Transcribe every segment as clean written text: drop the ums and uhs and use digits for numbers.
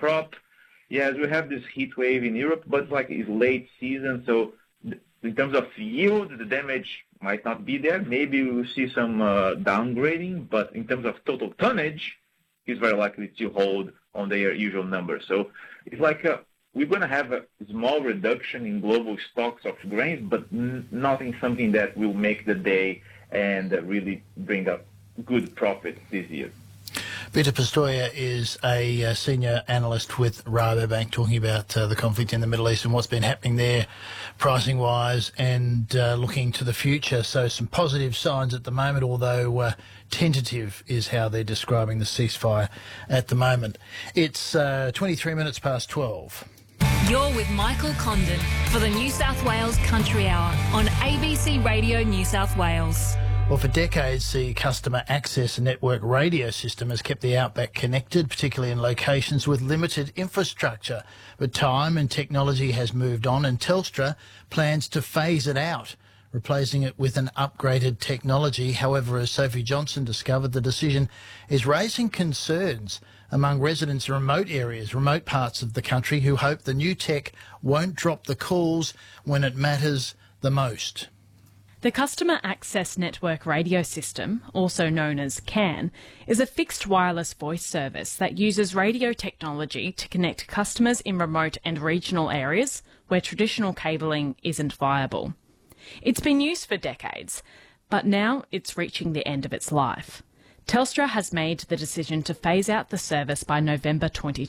crop. Yes, we have this heat wave in Europe, but it's late season, so in terms of yield, the damage might not be there. Maybe we will see some downgrading, but in terms of total tonnage, it's very likely to hold on their usual numbers. So it's we're going to have a small reduction in global stocks of grains, but nothing something that will make the day and really bring up good profit this year. Peter Pistoia is a senior analyst with Rabobank, talking about the conflict in the Middle East and what's been happening there pricing-wise and looking to the future. So some positive signs at the moment, although tentative is how they're describing the ceasefire at the moment. It's 23 minutes past 12. You're with Michael Condon for the New South Wales Country Hour on ABC Radio New South Wales. Well, for decades, the Customer Access Network radio system has kept the outback connected, particularly in locations with limited infrastructure. But time and technology has moved on, and Telstra plans to phase it out, replacing it with an upgraded technology. However, as Sophie Johnson discovered, the decision is raising concerns among residents in remote areas, remote parts of the country, who hope the new tech won't drop the calls when it matters the most. The Customer Access Network radio system, also known as CAN, is a fixed wireless voice service that uses radio technology to connect customers in remote and regional areas where traditional cabling isn't viable. It's been used for decades, but now it's reaching the end of its life. Telstra has made the decision to phase out the service by November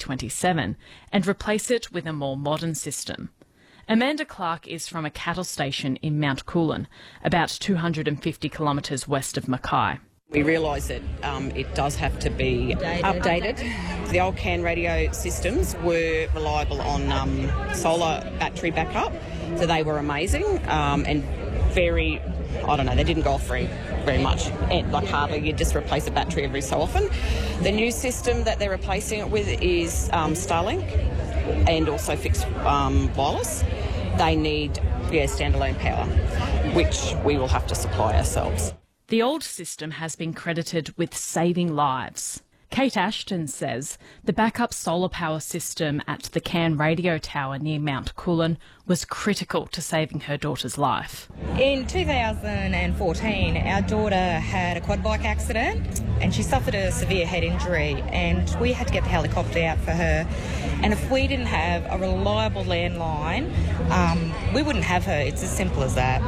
2027 and replace it with a more modern system. Amanda Clark is from a cattle station in Mount Coolin, about 250 kilometres west of Mackay. We realise that it does have to be updated. The old CAN radio systems were reliable on solar battery backup, so they were amazing and very, they didn't go off very much, and hardly. You just replace a battery every so often. The new system that they're replacing it with is Starlink and also fixed wireless. They need standalone power, which we will have to supply ourselves. The old system has been credited with saving lives. Kate Ashton says the backup solar power system at the CAN radio tower near Mount Coolin was critical to saving her daughter's life. In 2014, our daughter had a quad bike accident and she suffered a severe head injury, and we had to get the helicopter out for her. And if we didn't have a reliable landline, we wouldn't have her. It's as simple as that.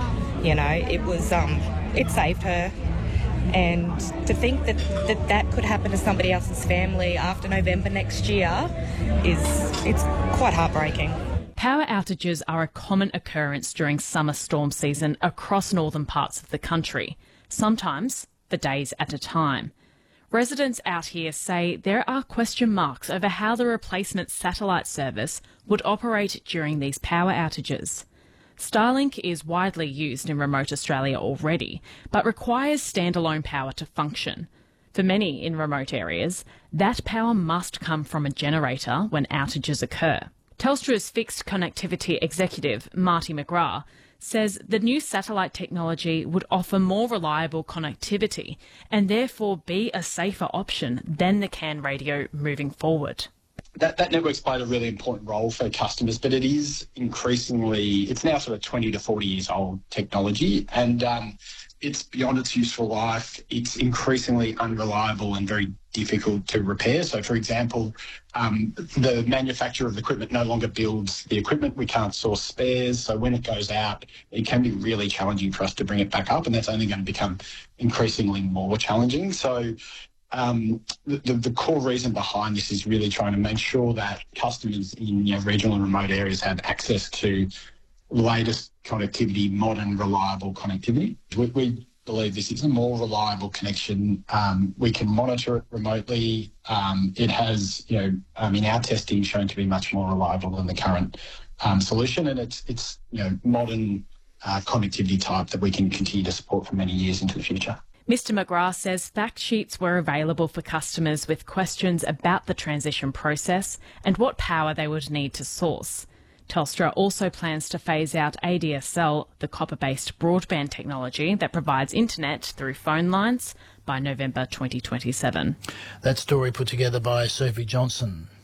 It saved her. And to think that could happen to somebody else's family after November next year it's quite heartbreaking. Power outages are a common occurrence during summer storm season across northern parts of the country, sometimes for days at a time. Residents out here say there are question marks over how the replacement satellite service would operate during these power outages. Starlink is widely used in remote Australia already, but requires standalone power to function. For many in remote areas, that power must come from a generator when outages occur. Telstra's fixed connectivity executive, Marty McGrath, says the new satellite technology would offer more reliable connectivity and therefore be a safer option than the CAN radio moving forward. That network's played a really important role for customers, but it is increasingly, it's now sort of 20 to 40 years old technology, and it's beyond its useful life. It's increasingly unreliable and very difficult to repair. So, for example, the manufacturer of the equipment no longer builds the equipment. We can't source spares. So when it goes out, it can be really challenging for us to bring it back up, and that's only going to become increasingly more challenging. So the core reason behind this is really trying to make sure that customers in regional and remote areas have access to latest connectivity, modern, reliable connectivity. We believe this is a more reliable connection. We can monitor it remotely. It has, in our testing, shown to be much more reliable than the current solution, and it's modern connectivity type that we can continue to support for many years into the future. Mr McGrath says fact sheets were available for customers with questions about the transition process and what power they would need to source. Telstra also plans to phase out ADSL, the copper-based broadband technology that provides internet through phone lines, by November 2027. That story put together by Sophie Johnson.